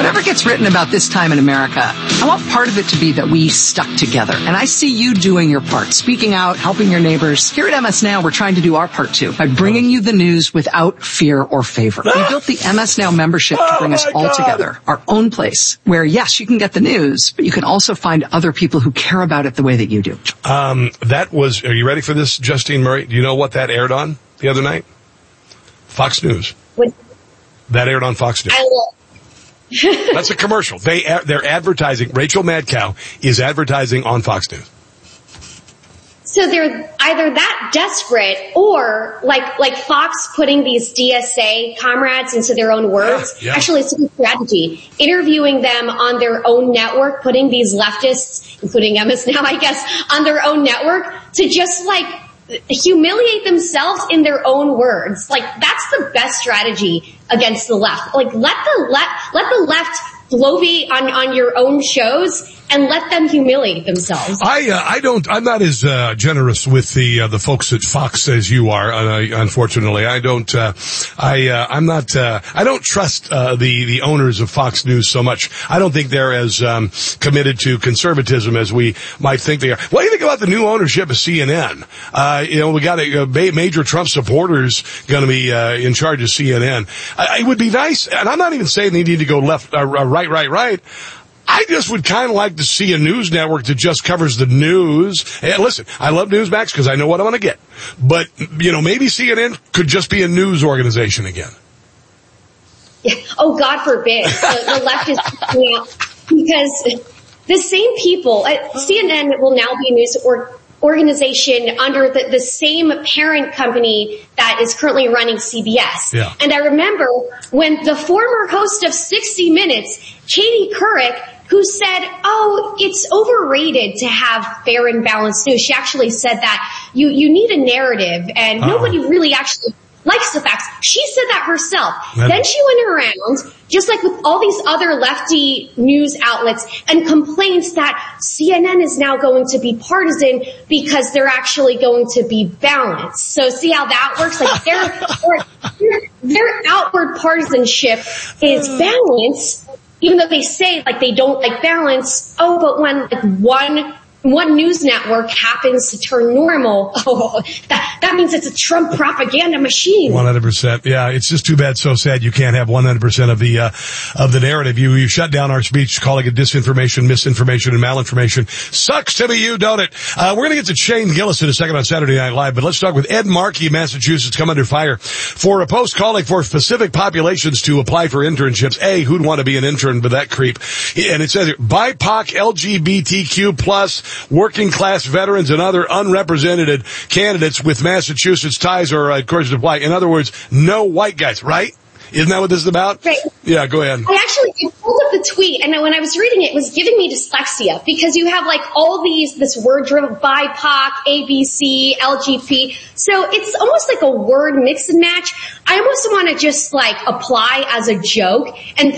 Whatever gets written about this time in America, I want part of it to be that we stuck together. And I see you doing your part, speaking out, helping your neighbors. Here at MS Now, we're trying to do our part too, by bringing you the news without fear or favor. We built the MS Now membership to bring us all together, our own place, where yes, you can get the news, but you can also find other people who care about it the way that you do. Are you ready for this, Justine Murray? Do you know what that aired on the other night? Fox News. That aired on Fox News. That's a commercial. They're advertising. Rachel Madcow is advertising on Fox News. So they're either that desperate or like Fox putting these DSA comrades into their own words. Yeah. Actually, it's a good strategy. Interviewing them on their own network, putting these leftists, including MS Now, I guess, on their own network to just humiliate themselves in their own words. That's the best strategy against the left. Let the left bloviate on your own shows and let them humiliate themselves. I'm not as generous with the folks at Fox as you are. Unfortunately, I don't trust the owners of Fox News so much. I don't think they're as committed to conservatism as we might think they are. What do you think about the new ownership of CNN? We got major Trump supporters going to be in charge of CNN. It would be nice, and I'm not even saying they need to go left, right. I just would kind of like to see a news network that just covers the news. And listen, I love Newsmax because I know what I'm going to get. But, maybe CNN could just be a news organization again. Yeah. Oh, God forbid. The left is because the same people, CNN will now be a news organization under the same parent company that is currently running CBS. Yeah. And I remember when the former host of 60 Minutes, Katie Couric, who said, it's overrated to have fair and balanced news. She actually said that you need a narrative and nobody really actually likes the facts. She said that herself. Then she went around, just like with all these other lefty news outlets, and complains that CNN is now going to be partisan because they're actually going to be balanced. So see how that works? Their outward partisanship is balance, even though they say they don't like balance. But when one news network happens to turn normal, that means it's a Trump propaganda machine. 100%. Yeah, it's just too bad, so sad you can't have 100% of the narrative. You shut down our speech, calling it disinformation, misinformation, and malinformation. Sucks to be you, don't it? We're going to get to Shane Gillis in a second on Saturday Night Live, but let's start with Ed Markey, Massachusetts, come under fire for a post calling for specific populations to apply for internships. Who'd want to be an intern with that creep? And it says here, BIPOC, LGBTQ+, working class veterans and other unrepresented candidates with Massachusetts ties are encouraged to apply. In other words, no white guys, right? Isn't that what this is about? Right. Yeah, go ahead. I actually pulled up the tweet, and when I was reading it, it was giving me dyslexia because you have all this word driven BIPOC, ABC, LGP. So it's almost like a word mix and match. I almost want to just apply as a joke and